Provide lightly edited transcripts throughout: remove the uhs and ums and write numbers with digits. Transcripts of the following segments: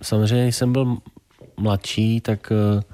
samozřejmě, když jsem byl mladší, tak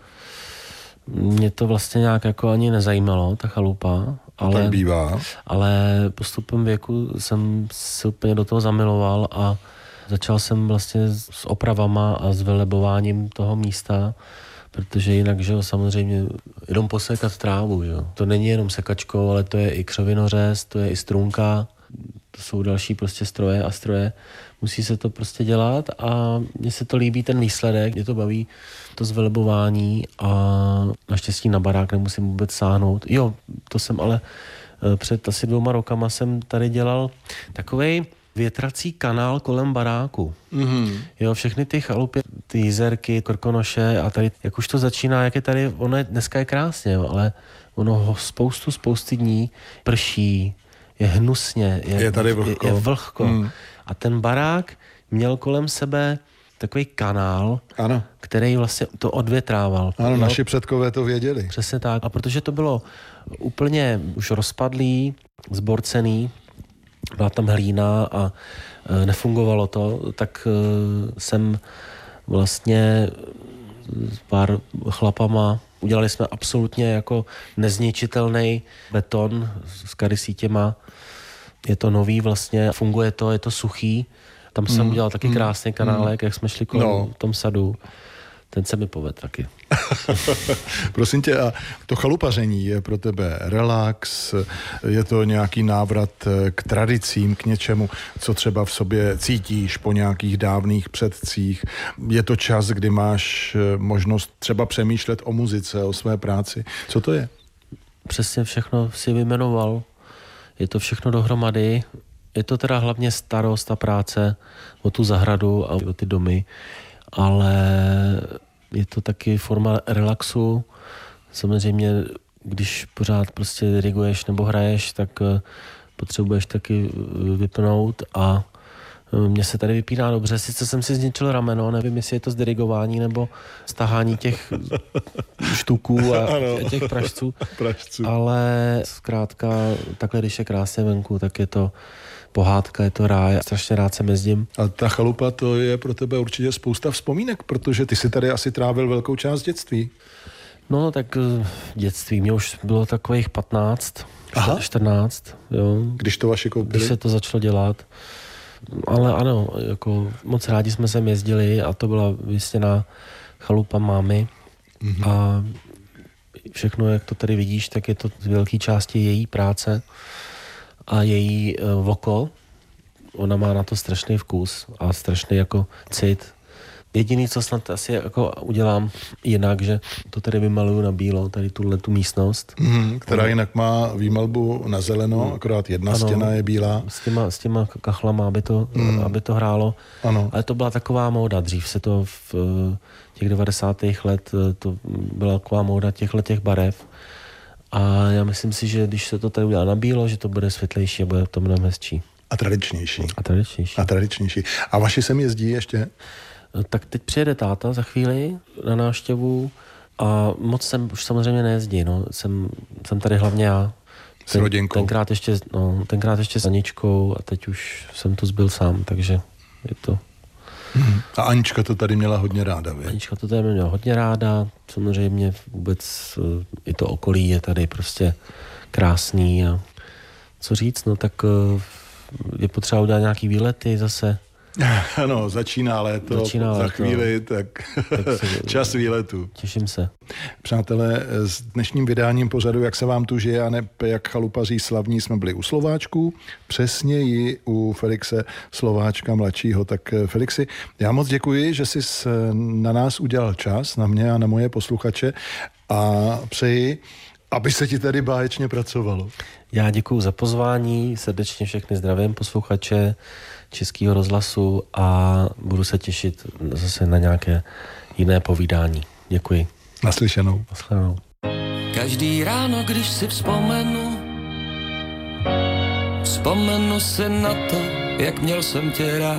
mě to vlastně nějak jako ani nezajímalo, ta chalupa. Tak bývá. Ale postupem věku jsem se úplně do toho zamiloval a začal jsem vlastně s opravama a s velebováním toho místa, protože jinak, že jo, samozřejmě jenom posekat trávu, jo. To není jenom sekačkou, ale to je i křovinořez, to je i strunka, to jsou další prostě stroje. Musí se to prostě dělat a mně se to líbí ten výsledek, mě to baví to zvelebování a naštěstí na barák nemusím vůbec sáhnout. Jo, to jsem ale před asi 2 rokama jsem tady dělal takovej větrací kanál kolem baráku. Mm-hmm. Jo, všechny ty chalupy, ty jizerky, krkonoše a tady, jak už to začíná, jak je tady, ono je, dneska je krásně, jo, ale ono spousty dní prší, je hnusně, je tady vlhko. Je vlhko. A ten barák měl kolem sebe takový kanál, ano, který vlastně to odvětrával. Ano, naši předkové to věděli. Přesně tak. A protože to bylo úplně už rozpadlý, zborcený, byla tam hlína a nefungovalo to, tak jsem vlastně s pár chlapama udělali jsme absolutně jako nezničitelný beton s karysítěma. Je to nový vlastně, funguje to, je to suchý. Tam jsem udělal taky krásný kanálek, jak jsme šli kolem tom sadu. Ten se mi povedl taky. Prosím tě, a to chalupaření je pro tebe relax, je to nějaký návrat k tradicím, k něčemu, co třeba v sobě cítíš po nějakých dávných předcích. Je to čas, kdy máš možnost třeba přemýšlet o muzice, o své práci. Co to je? Přesně všechno si vyjmenoval. Je to všechno dohromady. Je to teda hlavně starost a práce o tu zahradu a o ty domy, ale je to taky forma relaxu. Samozřejmě, když pořád prostě diriguješ nebo hraješ, tak potřebuješ taky vypnout a mně se tady vypíná dobře. Sice jsem si zničil rameno, nevím, jestli je to z dirigování nebo stahání těch štuků a těch pražců. Ale zkrátka takhle, když je krásně venku, tak je to pohádka, je to ráj, strašně rád se jezdím. A ta chalupa, to je pro tebe určitě spousta vzpomínek, protože ty si tady asi trávil velkou část dětství. No tak dětství, mě už bylo takových 15, 14, jo. Když to vaši koupili? Když se to začalo dělat. Ale ano, jako moc rádi jsme sem jezdili a to byla vysněná chalupa mámy. Mm-hmm. A všechno, jak to tady vidíš, tak je to z velké části její práce a její voko. Ona má na to strašný vkus a strašný jako cit. Jediný, co snad asi jako udělám jinak, že to tady vymaluju na bílo, tady tu místnost. Která jinak má výmalbu na zeleno, akorát jedna stěna je bílá. S těma kachlama, aby to hrálo. Ano. Ale to byla taková móda. Dřív se to v těch 90. let, to byla taková móda těch barev. A já myslím si, že když se to tady udělá na bílo, že to bude světlejší a bude to mnohem hezčí. A tradičnější. A tradičnější. A vaši sem jezdí ještě? Tak teď přijede táta za chvíli na návštěvu a moc jsem už samozřejmě nejezdí. No. Jsem tady hlavně já. S rodinkou. Tenkrát ještě s Aničkou a teď už jsem tu zbyl sám, takže je to... A Anička to tady měla hodně ráda, vy? Anička to tady měla hodně ráda. Samozřejmě vůbec i to okolí je tady prostě krásný a co říct, no tak je potřeba udělat nějaký výlety zase. Ano, začíná léto, za chvíli, tak čas výletu. Těším se. Přátelé, s dnešním vydáním pořadu Jak se vám tu žije a ne jak chalupaří slavní jsme byli u Slováčků, přesněji u Felixe Slováčka mladšího. Tak Felixi, já moc děkuji, že jsi na nás udělal čas, na mě a na moje posluchače a přeji, aby se ti tady báječně pracovalo. Já děkuji za pozvání, srdečně všechny zdravím posluchače Českého rozhlasu a budu se těšit zase na nějaké jiné povídání. Děkuji. Naslyšenou. Naschledanou. Každý ráno, když si vzpomenu si na to, jak měl jsem tě rád.